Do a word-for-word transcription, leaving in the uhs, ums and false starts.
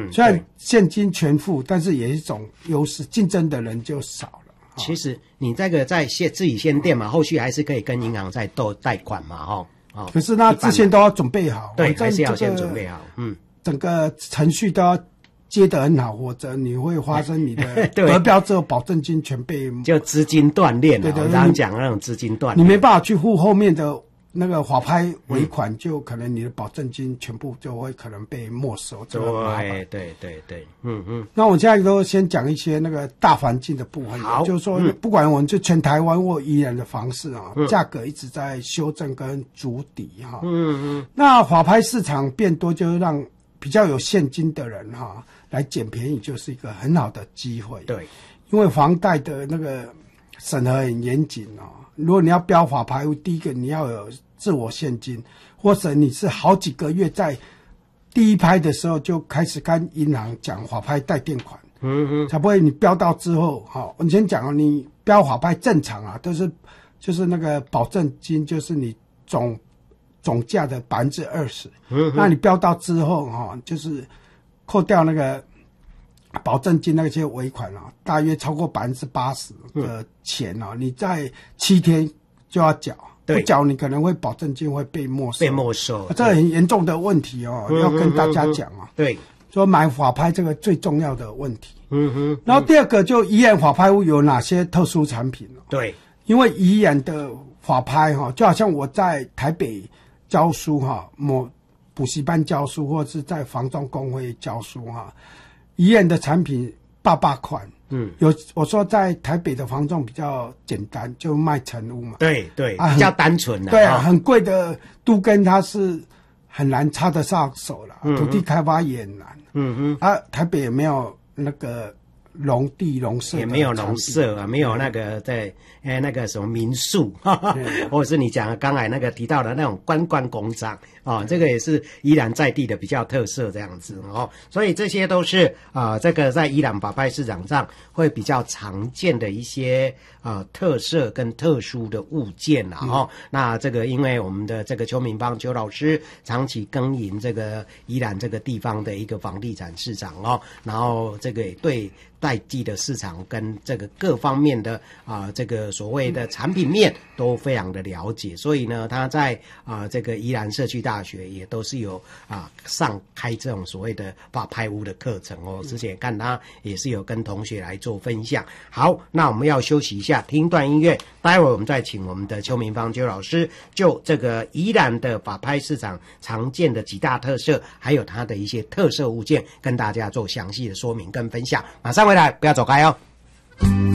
嗯， 虽然现金全付，但是也是一种优势，竞争的人就少了。 其实你这个在先自己先垫嘛，后续还是可以跟银行再斗贷款嘛，哈、哦。 可是那之前都要准备好， 对，还是要先准备好，嗯， 整个程序都要接得很好，或者你会发生你的得标之后，保证金全被就资金断裂了。对对，我刚刚讲那种资金断裂， 你没办法去付后面的那个法拍尾款，嗯、就可能你的保证金全部就会可能被没收，这个麻烦。 对对对对，嗯嗯。 那我现在都先讲一些那个大环境的部分， 好， 就是说，嗯、不管我们就全台湾或宜兰的房市啊，嗯、价格一直在修正跟筑底哈。嗯嗯。那法拍市场变多，就是让比较有现金的人哈来捡便宜，就是一个很好的机会。 对， 因为房贷的那个审核很严谨哦。如果你要标法拍屋，第一个你要有自我现金，或者你是好几个月在第一拍的时候就开始跟银行讲法拍代垫款，嗯嗯，才不会你标到之后，好，我先讲哦，你标法拍正常啊，都是就是那个保证金就是你总总价的百分之二十，嗯，那你标到之后哈，就是扣掉那个保证金那些尾款啊，大约超过百分之八十的钱啊，嗯、你在七天就要缴。不缴你可能会保证金会被没收， 被没收， 这很严重的问题哦，嗯、要跟大家讲啊。 对， 说买法拍这个最重要的问题。嗯哼。然后第二个就宜兰法拍屋有哪些特殊产品？ 对， 因为宜兰的法拍哈，就好像我在台北教书哈，某补习班教书，或者是在房仲工会教书哈，宜兰的产品八八款。嗯，有我说在台北的房仲比较简单，就卖成屋嘛。 对对，啊、比较单纯的。 对啊，哦、很贵的都跟它是很难插得上手了，嗯、土地开发也很难。嗯嗯。啊，台北也没有那个农地农舍， 也没有农舍啊，没有那个在哎那个什么民宿，或者是你讲刚才那个提到的那种观光工厂。哦，这个也是宜兰在地的比较特色这样子哦，所以这些都是啊、呃，这个在宜兰法拍市场上会比较常见的一些呃特色跟特殊的物件啦哦。嗯、那这个因为我们的这个邱明邦邱老师长期耕耘这个宜兰这个地方的一个房地产市场哦，然后这个也对在地的市场跟这个各方面的啊、呃、这个所谓的产品面都非常的了解，所以呢，他在啊、呃、这个宜兰社区大学也都是有啊上开这种所谓的法拍屋的课程哦。之前看他也是有跟同学来做分享。好，那我们要休息一下，听一段音乐，待会儿我们再请我们的邱明芳邱老师就这个宜兰的法拍市场常见的几大特色，还有它的一些特色物件，跟大家做详细的说明跟分享。马上回来，不要走开哦。